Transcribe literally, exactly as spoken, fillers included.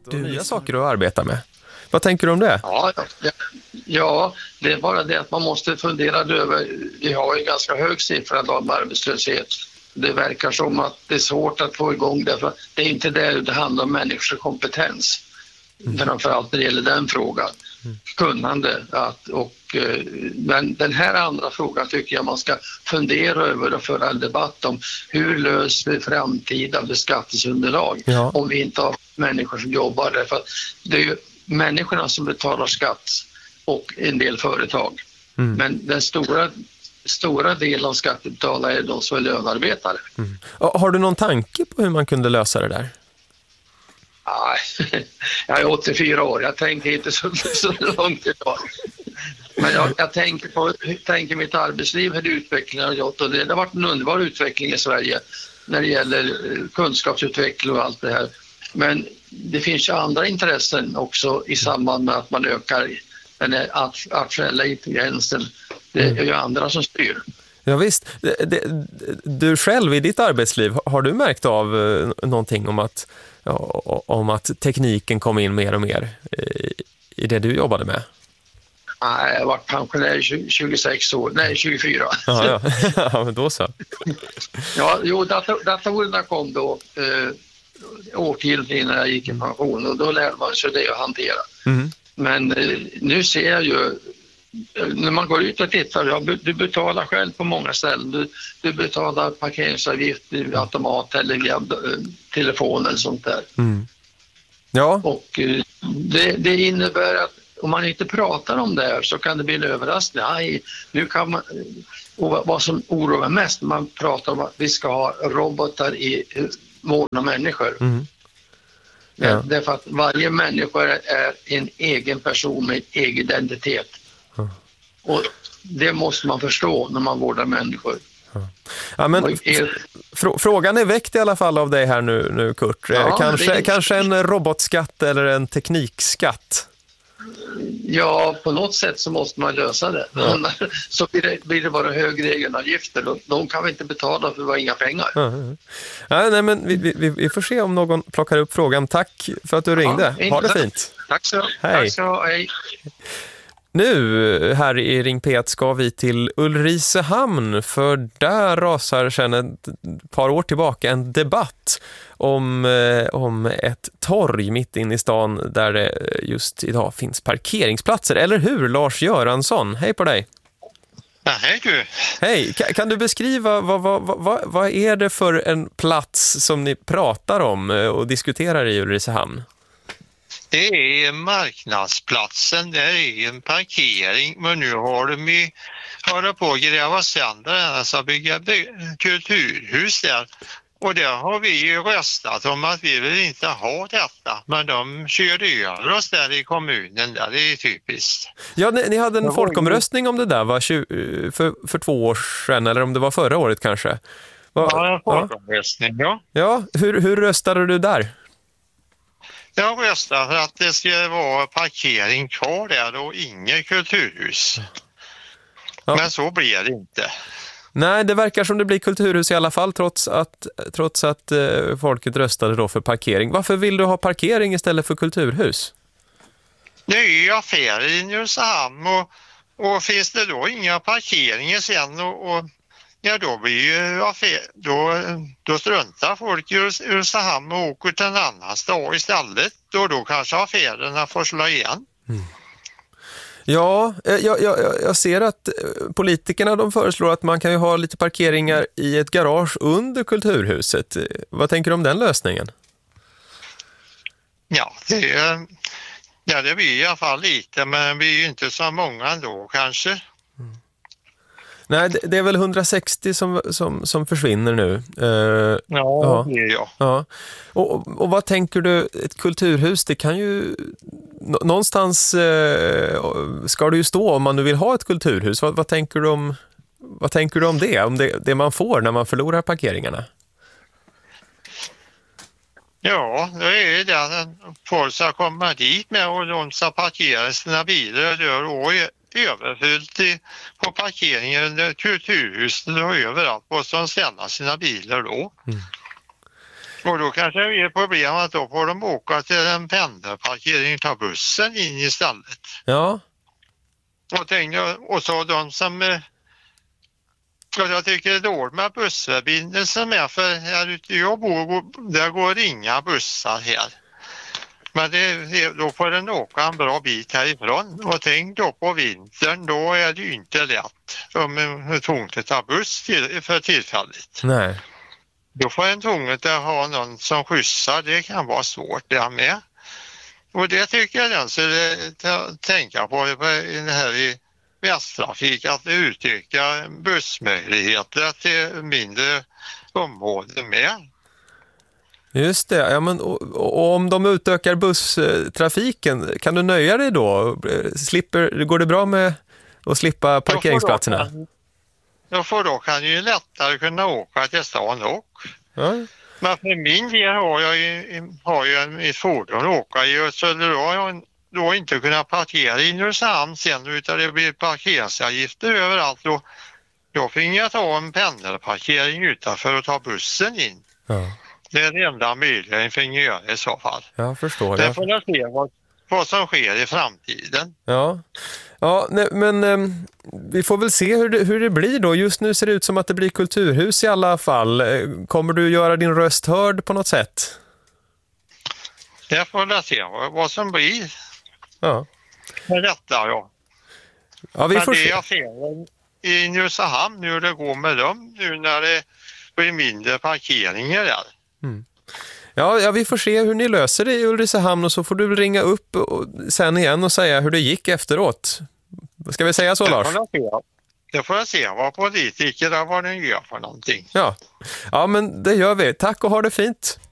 Du har nya saker att arbeta med. Vad tänker du om det? Ja, ja, ja, det är bara det att man måste fundera över. Vi har ju ganska hög siffra av arbetslöshet. Det verkar som att det är svårt att få igång det. För det är inte det det handlar om människors kompetens. Mm. Framförallt när det gäller den frågan. Mm. Kunnande. Att, och, men den här andra frågan tycker jag man ska fundera över och föra en debatt om. Hur löser vi framtida beskattningsunderlag ja. Om vi inte har människor som jobbar där? För att det är ju människorna som betalar skatt och en del företag. Mm. Men den stora, stora delen av skattebetalare är de som är lönearbetare. Mm. Har du någon tanke på hur man kunde lösa det där? Nej, jag är åttiofyra år. Jag tänker inte så, så långt idag. Men jag, jag tänker på tänker mitt arbetsliv, hur utvecklingen har gjort. Och det, det har varit en underbar utveckling i Sverige när det gäller kunskapsutveckling och allt det här. Men det finns ju andra intressen också i samband med att man ökar den artificiella intelligensen. Det är ju andra som styr. Ja visst. Det, det, du själv i ditt arbetsliv, har du märkt av eh, någonting om att, ja, om att tekniken kom in mer och mer i, i det du jobbade med? Nej, jag har varit pensionär i tjugosex år. Nej, tjugofyra. Ja, ja. Ja men då så. Ja, jo, dator, datorerna kom då eh, årtionden innan jag gick i pension och då lärde man sig det att hantera. Mm. Men eh, nu ser jag ju när man går ut och tittar, ja, du betalar själv på många ställen. Du, du betalar parkeringsavgift i automat eller via äh, telefon eller sånt där. Mm. Ja. Och äh, det, det innebär att om man inte pratar om det här så kan det bli en överraskning. Nej, nu kan man, och vad som oroar mest, man pratar om att vi ska ha robotar i vården av människor. Mm. Ja. Därför att varje människa är en egen person med egen identitet. Och det måste man förstå när man vårdar människor. Ja, men fr- frågan är väckt i alla fall av dig här nu, nu Kurt. Ja, kanske, det... kanske en robotskatt eller en teknikskatt? Ja, på något sätt så måste man lösa det. Ja. Så blir det, blir det bara högre egenavgifter. De, de kan vi inte betala för vi har inga pengar. Ja, ja. Nej, men vi, vi, vi får se om någon plockar upp frågan. Tack för att du ringde. Ja, ha det fint. Tack så. Hej. Tack så. Hej. Nu här i Ring P ett ska vi till Ulricehamn, för där rasar sedan ett par år tillbaka en debatt om, eh, om ett torg mitt in i stan där det just idag finns parkeringsplatser. Eller hur, Lars Göransson? Hej på dig! Ja, hej du! Hej, kan, kan du beskriva vad, vad, vad, vad är det för en plats som ni pratar om och diskuterar i Ulricehamn? Det är marknadsplatsen, det är en parkering, men nu har de ju hållit på att gräva sönder den, alltså bygga by- kulturhus där. Och där har vi ju röstat om att vi vill inte ha detta, men de körde över oss där i kommunen, där det är typiskt. Ja, ni, ni hade en folkomröstning om det där va? tjugo, för, för två år sedan, eller om det var förra året kanske? Va, ja, en folkomröstning, ja. Ja, hur, hur röstade du där? Jag röstar för att det ska vara parkering kvar där och inget kulturhus. Ja. Men så blir det inte. Nej, det verkar som det blir kulturhus i alla fall trots att, trots att eh, folket röstade då för parkering. Varför vill du ha parkering istället för kulturhus? Det är ju affärer i Ulricehamn och, och finns det då inga parkeringar sen och, och ja, då blir ju affär, då, då struntar folk i Ulricehamn och åker till en annan stad istället. Och då kanske affärerna får slå igen. Mm. Ja, jag, jag, jag ser att politikerna de föreslår att man kan ju ha lite parkeringar i ett garage under kulturhuset. Vad tänker du om den lösningen? Ja, det, ja, det blir i alla fall lite, men vi är ju inte så många ändå kanske. Mm. Nej, det, det är väl hundrasextio som, som, som försvinner nu. Uh, ja, ja, det är jag. Ja. Och, och, och vad tänker du, ett kulturhus, det kan ju någonstans uh, ska det ju stå om man nu vill ha ett kulturhus. Vad, vad tänker du om vad tänker du om det? Om det, det man får när man förlorar parkeringarna? Ja, det är det att folk ska komma dit med och de ska parkera sina bilar där och överfyllt i, på parkeringen, kulturhuset och överallt och som ställa sina bilar då. Mm. Och då kanske det är problem att då får de åka till en pendelparkering och ta bussen in istället. Ja. Och, tänkte, och så de som... eh, Och jag tycker det är dåligt med bussförbindelsen med, för här ute jag bor, där går inga bussar här. Men det, då får den åka en bra bit härifrån. Och tänk då på vintern, då är det ju inte lätt om man är tvungen att ta buss till, för tillfället. Nej. Då får en tvungen att ha någon som skjutsar, det kan vara svårt det med. Och det tycker jag den skulle tänka på det här i Västtrafik, att utöka bussmöjligheter till mindre områden med. Just det. Ja, men, och, och om de utökar busstrafiken, kan du nöja dig då? Slipper, går det bra med att slippa parkeringsplatserna? Då får, då, då får då kan ju lättare kunna åka till stan och. Ja. Men för min del har jag ju, har jag ett fordon att åka i, så då har jag då inte kunnat parkera i Nynäshamn sen, utan det blir parkeringsavgifter överallt. Då, då fick jag ta en pendelparkering utanför och ta bussen in. Ja. Det är det enda möjliga jag fick göra i så fall. Jag förstår. Det Jag... får jag se vad, vad som sker i framtiden. Ja, ja nej, men eh, vi får väl se hur det, hur det blir då. Just nu ser det ut som att det blir kulturhus i alla fall. Kommer du göra din röst hörd på något sätt? Det får jag se vad, vad som blir. Ja. Med detta, ja. Ja, vi Men får det se. är affären i Nynäshamn nu det går med dem, nu när det blir mindre parkeringar där. Mm. Ja, ja, vi får se hur ni löser det i Ulricehamn, och så får du ringa upp och sen igen och säga hur det gick efteråt. Ska vi säga så, Det Lars? får jag se. Det får jag se vad politiker vad de gör för någonting. Ja. Ja, men det gör vi. Tack och ha det fint.